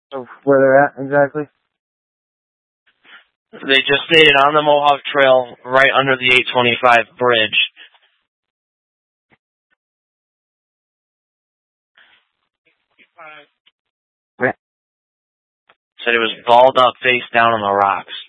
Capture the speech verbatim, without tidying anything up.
Of where they're at, exactly? They just stayed on the Mohawk Trail, right under the eight twenty-five bridge. Right. Said it was balled up face down on the rocks.